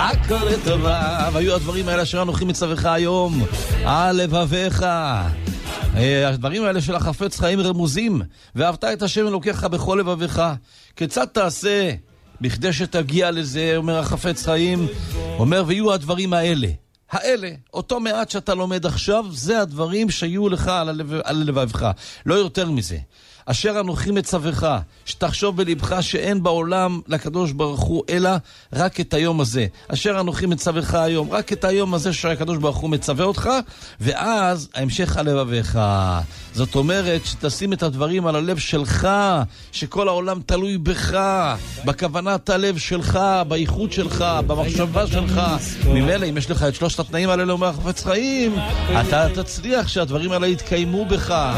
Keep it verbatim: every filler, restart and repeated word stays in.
הכל לטובה. והיו הדברים האלה אשר אנוכי מצווך היום על לבביך. הדברים האלה של החפץ חיים רמוזים. ואהבת את השם אלוקיך בכל לבביך. כיצד תעשה בכדי שתגיע לזה, אומר החפץ חיים, אומר ויהיו הדברים האלה. האלה, אותו מעט שאתה לומד עכשיו, זה הדברים שיהיו לך על, הלב, על לבבך. לא יותר מזה. אשר אנוכי מצווך, שתחשוב בלבך שאין בעולם לקדוש ברוך הוא אלא רק את היום הזה. אשר אנוכי מצווך היום, רק את היום הזה שהקדוש ברוך הוא מצווה אותך, ואז ההמשך על לבביך. זאת אומרת שתשים את הדברים על הלב שלך, שכל העולם תלוי בך, בכוונת הלב שלך, באיכות שלך, במחשבה שלך. ממילא אם יש לך את שלושת התנאים האלה לאומר החפץ חיים, אתה תצליח שהדברים האלה יתקיימו בך.